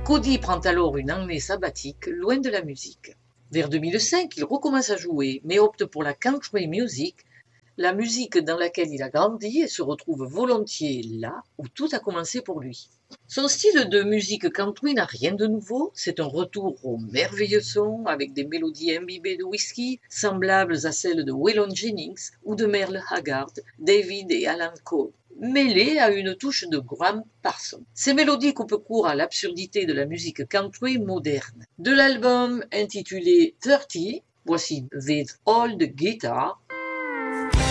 Cody prend alors une année sabbatique, loin de la musique. Vers 2005, il recommence à jouer, mais opte pour la country music, la musique dans laquelle il a grandi et se retrouve volontiers là où tout a commencé pour lui. Son style de musique country n'a rien de nouveau, c'est un retour au merveilleux son avec des mélodies imbibées de whisky, semblables à celles de Waylon Jennings ou de Merle Haggard, David et Alan Cole, mêlées à une touche de Graham Parsons. Ces mélodies coupent court à l'absurdité de la musique country moderne. De l'album intitulé 30, voici With Old Guitar,